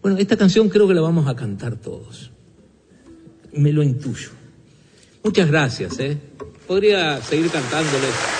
Bueno, esta canción creo que la vamos a cantar todos. Me lo intuyo. Muchas gracias, Podría seguir cantándoles